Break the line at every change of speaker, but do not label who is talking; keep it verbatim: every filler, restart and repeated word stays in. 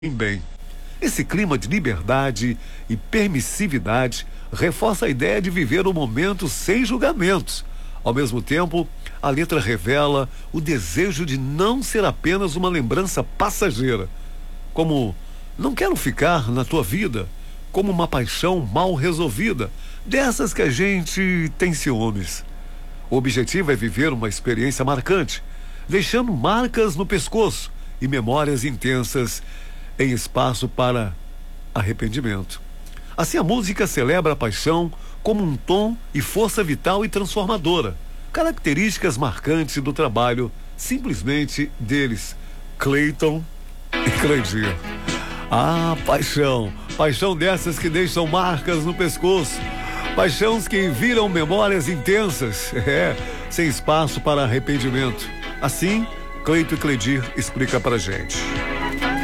bem. Esse clima de liberdade e permissividade reforça a ideia de viver o momento sem julgamentos. Ao mesmo tempo, a letra revela o desejo de não ser apenas uma lembrança passageira, como não quero ficar na tua vida, como uma paixão mal resolvida, dessas que a gente tem ciúmes. O objetivo é viver uma experiência marcante, deixando marcas no pescoço e memórias intensas em espaço para arrependimento. Assim, a música celebra a paixão como um tom e força vital e transformadora, características marcantes do trabalho simplesmente deles, Cleiton e Cleidir. Ah, paixão, paixão dessas que deixam marcas no pescoço, paixões que viram memórias intensas, é, sem espaço para arrependimento. Assim, Cleiton e Cleidir explica pra gente.